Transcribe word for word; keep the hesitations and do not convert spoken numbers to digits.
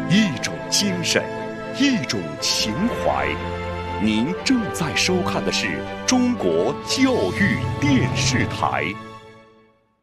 一种精神，一种情怀。您正在收看的是中国教育电视台。